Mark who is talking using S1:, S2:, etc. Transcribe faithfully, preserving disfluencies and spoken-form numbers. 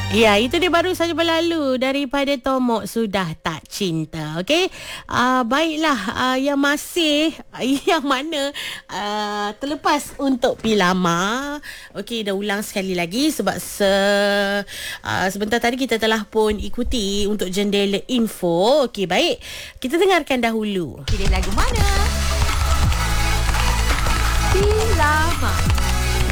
S1: Ya, itu dia baru saja berlalu daripada Tomok Sudah Tak Cinta. Okey. Uh, baiklah, uh, yang masih yang mana uh, terlepas untuk Pilama. Okey, dah ulang sekali lagi sebab se uh, sebentar tadi kita telah pun ikuti untuk jendela info. Okey, baik. Kita dengarkan dahulu.
S2: Pilih lagu mana? Pilama.